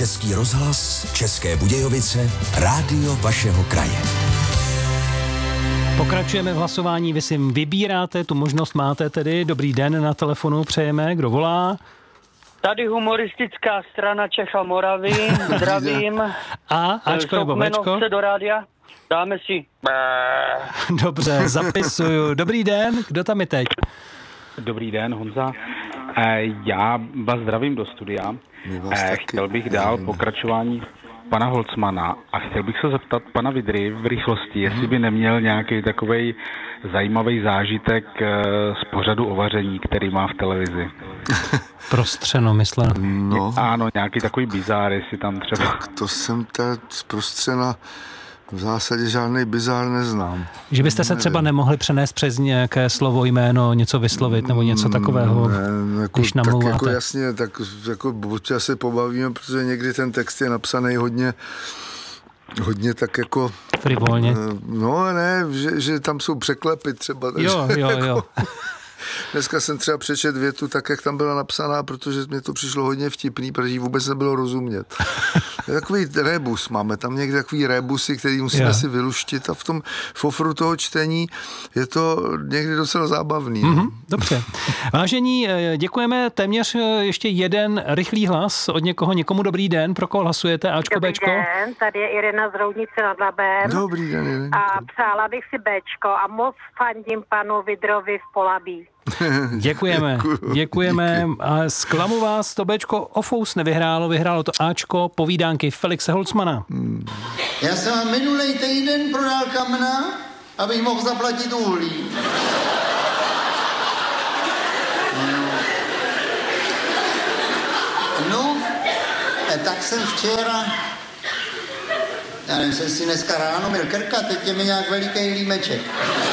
Český rozhlas, České Budějovice, rádio vašeho kraje. Pokračujeme v hlasování, vy si vybíráte, tu možnost máte tedy. Dobrý den, na telefonu přejeme, kdo volá? Tady humoristická strana Čech a Moravy, zdravím. Ačko nebo Bčko? Do rádia, dáme si. Dobře, zapisuju. Dobrý den, kdo tam je teď? Dobrý den, Honza. Já vás zdravím do studia. Chtěl bych dál pokračování pana Holcmana a chtěl bych se zeptat pana Vidry v rychlosti, jestli by neměl nějaký takovej zajímavý zážitek z pořadu o vaření, který má v televizi. Prostřeno, mysleno. No. Ano, nějaký takový bizár, jestli tam třeba. Tak to jsem z prostřena v zásadě žádný bizár neznám. Že byste se třeba nemohli přenést přes nějaké slovo, jméno, něco vyslovit nebo něco takového, ne, jako, když namlouváte. Tak jako jasně, tak jako buď se pobavíme, protože někdy ten text je napsaný hodně tak jako... Frivolně. No ne, že tam jsou překlepy třeba. Takže Jo. Dneska jsem třeba přečet větu tak, jak tam byla napsaná, protože mě to přišlo hodně vtipný, protože vůbec nebylo rozumět. Takový rebus máme, tam někde takový rebusy, který musíme si vyluštit a v tom fofru toho čtení je to někdy docela zábavný. Dobře. Vážení, děkujeme. Téměř ještě jeden rychlý hlas od někomu. Dobrý den, pro koho hlasujete? Ačko, Bčko? Dobrý den, tady je Irena z Roudnice nad Labem. Dobrý den, Irenko. A přála bych si Bčko a moc fandím panu Vidrovi v Polabí. Děkujeme. A zklamu vás, to Bčko ofous nevyhrálo, vyhrálo to Ačko, povídánky Felixe Holcmana. Já jsem vám minulej týden prodal kamna, abych mohl zaplatit uhlí. No, tak jsem včera, já nevím, jsem si dneska ráno měl krka, teď je mi nějak veliký límeček.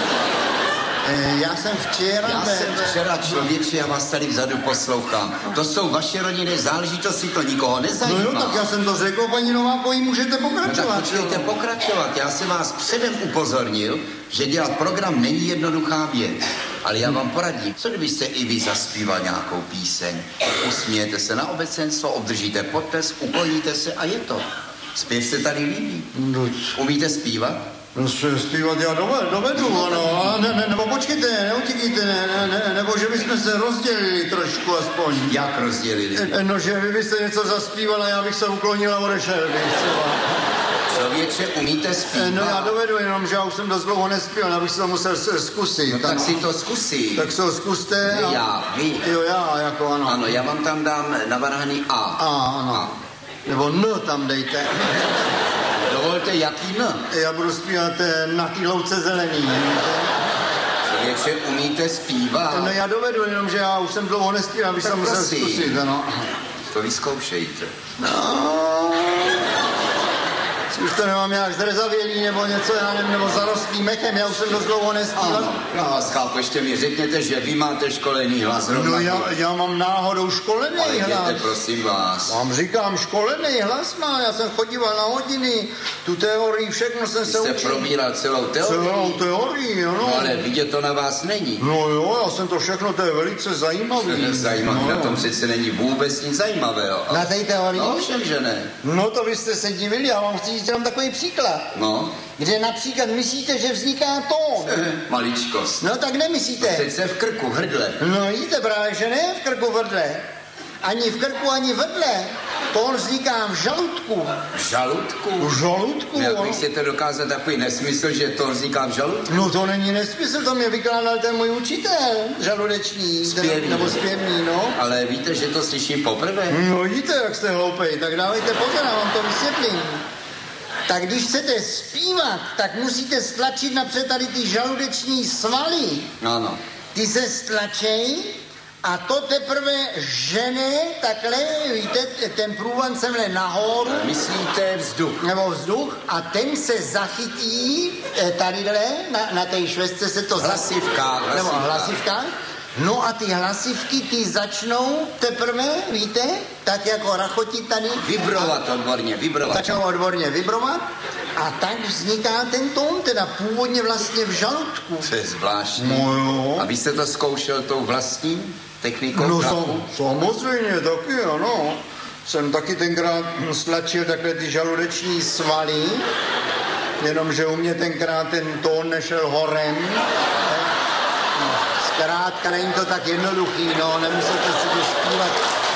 Já jsem včera člověče, já vás tady vzadu poslouchám. To jsou vaše rodinné záležitosti, to nikoho nezajímá. No jo, tak já jsem to řekl, paní Novákový, můžete pokračovat. No tak počkejte pokračovat. Já jsem vás předem upozornil, že dělat program není jednoduchá věc. Ale já vám poradím, co kdybyste i vy zaspíval nějakou píseň. Usmějete se na obecenstvo, obdržíte potlesk, ukloníte se a je to. Zpěv se tady líbí. Umíte zpívat? No zpívat já dovedu, ano, nebo počkejte, neutíkejte, nebo že bychom se rozdělili trošku aspoň. Jak rozdělili? No, že vy byste něco zaspíval a já bych se uklonil a odešel bych třeba. Člověče, umíte zpívat? No já dovedu, jenom že já už jsem dost dlouho nespěl, já bych se to musel zkusit. No tak si to zkusí. Tak se ho zkuste. Vy. Jo, já, jako ano. Ano, já vám tam dám navrhaný A. Ano. A. Nebo N tam dejte. Dovolte, jaký N? Já budu zpívat Na té louce zelený. Člověče, umíte zpívat? No já dovedu, jenom že já už jsem dlouho nespíval, abych se musel zkusit, ano. To vyzkoušejte. No. Už to nemám nějak zrezavělý nebo něco, já nevím, nebo zarostlý mechem, já už jsem dost dlouho nespíval. Ano, já vás chápu, ještě mi řekněte, že vy máte školený hlas. No já mám náhodou školený hlas. Ale jděte, prosím vás. Vám říkám, školený hlas má, já jsem chodíval na hodiny, tu teorii, všechno jsem se učil. Jste probíral celou teorii? Celou teorii, ano. No ale vidět to na vás není. No jo, já jsem to všechno, to je velice zajímavé. Zajímavé, no, na tom přece není vůbec nic zajímavého. Na té teorii? No všem, že ne. No to byste se divili, já vám chci říct jenom takový příklad. No. Kde například myslíte, že vzniká tón. Maličkost. No tak nemyslíte. Přece v krku, hrdle. No jíte právě, že ne v krku, v hrdle. Ani v krku, ani v hrdle. Tón vzniká v žaludku. V žaludku? V žaludku, jak bych chcete dokázat takový nesmysl, že to vzniká v žaludku? No to není nesmysl, to mě vykládal ten můj učitel, žaludeční. Zpěvný. Nebo zpěvný, no. Ale víte, že to slyším poprvé? No víte, jak jste hloupej, tak dávejte pozor, já vám to vysvětlím. Tak když chcete zpívat, tak musíte stlačit napřed tady ty žaludeční svaly. Ano. Ty se stlačej a to teprve žene takhle, víte, ten průvan semhle nahoru. Myslíte vzduch. Nebo vzduch a ten se zachytí tadyhle, na té švestce se to hlasivka. Nebo hlasivka. No a ty hlasivky, ty začnou teprve, víte, tak jako rachotit tady. Vibrovat odborně, vibrovat. Začnou odborně vibrovat a tak vzniká ten tón, teda původně vlastně v žaludku. To je zvláštní. No jo. A vy jste to zkoušel tou vlastní technikou? No samozřejmě, taky, ano. jsem taky tenkrát stlačil takhle ty žaludeční svaly, jenomže u mě tenkrát ten tón nešel horem. Zkrátka není to tak jednoduchý, no, nemusíte si to zpívat.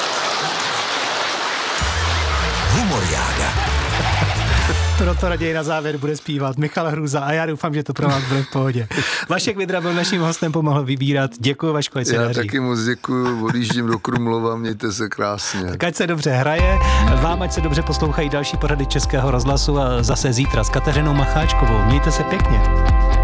Humoriáda. Proto raději na závěr bude zpívat Michal Hruza a já doufám, že to pro vás bude v pohodě. Vašek Vidra byl naším hostem, pomohl vybírat. Děkuji, Vaško, ať se daří. Já taky moc děkuji, odjíždím do Krumlova, mějte se krásně. Tak ať se dobře hraje, vám ať se dobře poslouchají další pořady Českého rozhlasu a zase zítra s Kateřinou Macháčkovou. Mějte se pěkně.